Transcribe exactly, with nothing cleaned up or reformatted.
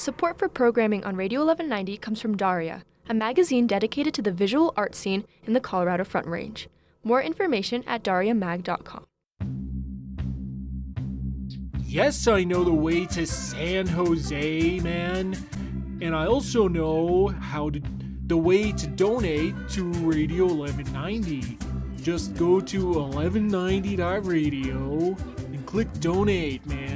Support for programming on Radio eleven ninety comes from Daria, a magazine dedicated to the visual art scene in the Colorado Front Range. More information at daria mag dot com. Yes, I know the way to San Jose, man. And I also know how to the way to donate to Radio eleven ninety. Just go to eleven ninety dot radio and click donate, man.